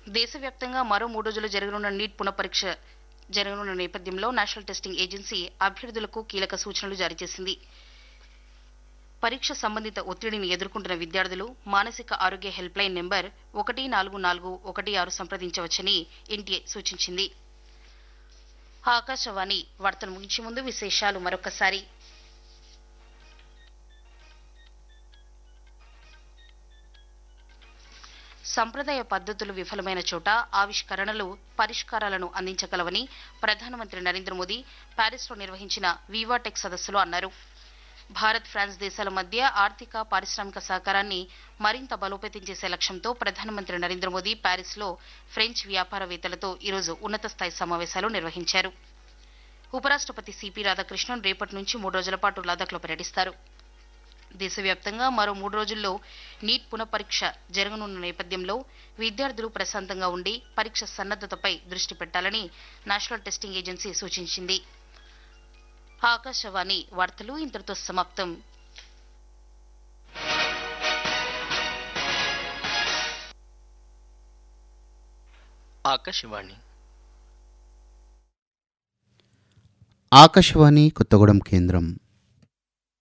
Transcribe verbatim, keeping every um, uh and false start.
దేశవ్యాప్తంగా మరో మూడు రోజులు జరగనున్న నీట్ పునఃపరీక్ష జరగనున్న నేపథ్యంలో నేషనల్ టెస్టింగ్ ఏజెన్సీ అభ్యర్థులకు కీలక సూచనలు జారీ చేసింది. పరీక్ష సంబంధిత ఒత్తిడిని ఎదుర్కొంటున్న విద్యార్థులు మానసిక ఆరోగ్య హెల్ప్ లైన్ నెంబర్ ఒకటి నాలుగు నాలుగు ఒకటి ఆరు సంప్రదించవచ్చని ఎన్టీఏ సూచించింది. ఆకాశవాణి వార్తలు ముగించే ముందు విశేషాలు మరొకసారి. సంప్రదాయ పద్ధతులు విఫలమైన చోట ఆవిష్కరణలు పరిష్కారాలను అందించగలవని ప్రధానమంత్రి నరేంద్ర మోదీ ప్యారిస్లో నిర్వహించిన వివాటెక్ సదస్సులో అన్నారు. భారత్ ఫ్రాన్స్ దేశాల మధ్య ఆర్థిక పారిశ్రామిక సహకారాన్ని మరింత బలోపేతం చేసే లక్ష్యంతో ప్రధానమంత్రి నరేంద్ర మోదీ ప్యారిస్లో ఫ్రెంచ్ వ్యాపారవేత్తలతో ఈరోజు ఉన్నత స్థాయి సమావేశాలు నిర్వహించారు. ఉపరాష్టపతి సిపి రాధాకృష్ణన్ రేపటి నుంచి మూడు రోజుల పాటు లదాఖ్లో పర్యటిస్తారు. దేశవ్యాప్తంగా మరో మూడు రోజుల్లో నీట్ పునఃపరీక్ష జరగనున్న నేపథ్యంలో విద్యార్థులు ప్రశాంతంగా ఉండి పరీక్ష సన్నద్దతపై దృష్టి పెట్టాలని నేషనల్ టెస్టింగ్ ఏజెన్సీ సూచించింది. ఆకాశవాణి వార్తలు ఇంతటితో సమాప్తం. ఆకాశవాణి ఆకాశవాణి కొత్తగూడెం కేంద్రం.